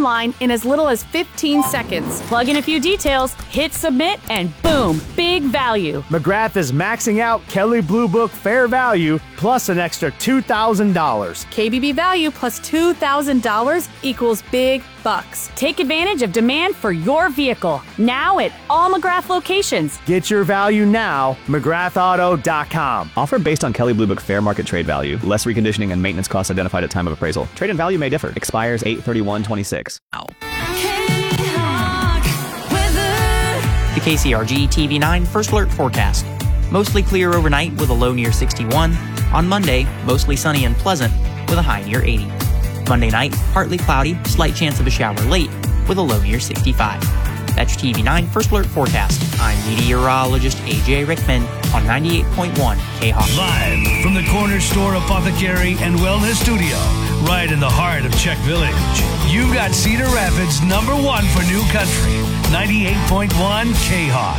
online in as little as 15 seconds. Plug in a few details, hit submit, and boom, big value. McGrath is maxing out Kelley Blue Book Fair Value plus an extra $2,000. KBB value plus $2,000 equals big bucks. Take advantage of demand for your vehicle now at all McGrath locations. Get your value now, McGrathAuto.com. Offer based on Kelley Blue Book fair market trade value. Less reconditioning and maintenance costs identified at time of appraisal. Trade and value may differ. Expires 8/31/26. The KCRG TV9 First Alert Forecast. Mostly clear overnight with a low near 61. On Monday, mostly sunny and pleasant with a high near 80. Monday night, partly cloudy, slight chance of a shower late with a low near 65. That's your TV9 First Alert Forecast. I'm meteorologist AJ Rickman on 98.1 K-Hawk. Live from the Corner Store Apothecary and Wellness Studio, right in the heart of Czech Village. You've got Cedar Rapids #1 for new country, 98.1 K-Hawk.